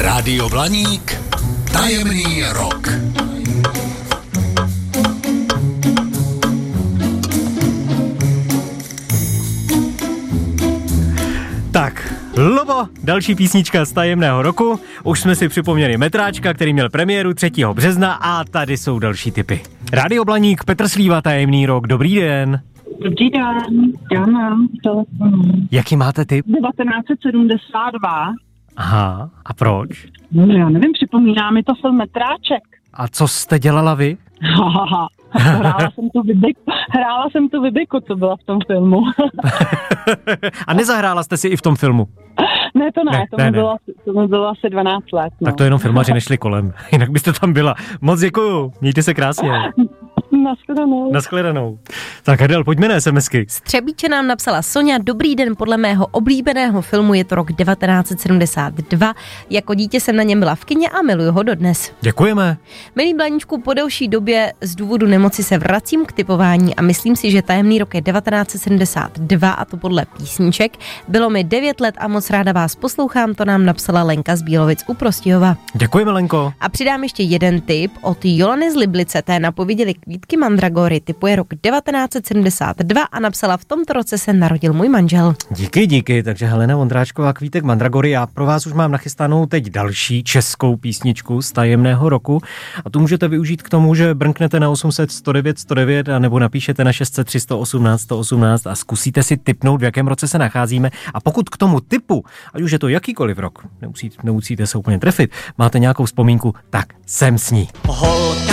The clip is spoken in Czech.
Rádio Blaník, tajemný rok. Tak, Lobo, další písnička z tajemného roku. Už jsme si připomněli Metráčka, který měl premiéru 3. března a tady jsou další tipy. Rádio Blaník, Petr Slíva, tajemný rok, dobrý den. Dobrý den, já mám telefon. Jaký máte tip? 1972. Aha, a proč? No já nevím, připomíná mi to film Metráček. A co jste dělala vy? Hrála jsem tu Vibiku, co byla v tom filmu. A nezahrála jste si i v tom filmu? Ne, to ne, to mi bylo asi 12 let. No. Tak to jenom filmaři nešli kolem, jinak byste tam byla. Moc děkuju, mějte se krásně. Naschledanou. Tak Adel, pojďme na SMSky. Z Třebíče nám napsala Sonja: dobrý den, podle mého oblíbeného filmu je to rok 1972. Jako dítě jsem na něm byla v kině a miluju ho dodnes. Děkujeme. Milý Blaníčku, po delší době z důvodu nemoci se vracím k typování a myslím si, že tajemný rok je 1972 a to podle písniček. Bylo mi 9 let a moc ráda vás poslouchám, to nám napsala Lenka z Bílovic u Prostějova. Děkujeme, Lenko. A přidám ještě jeden tip od Jolany z Liblice, té napověděli Kvítky Mandragory, typuje rok 1972 a napsala: v tomto roce se narodil můj manžel. Díky, takže Helena Vondráčková, Kvítek Mandragory. Já pro vás už mám nachystanou teď další českou písničku z tajemného roku a tu můžete využít k tomu, že brnknete na 800 109 109 a nebo napíšete na 600 318 118 a zkusíte si tipnout, v jakém roce se nacházíme. A pokud k tomu tipu, ať už je to jakýkoliv rok, nemusíte se úplně trefit, máte nějakou vzpomínku, tak sem s ní. Holka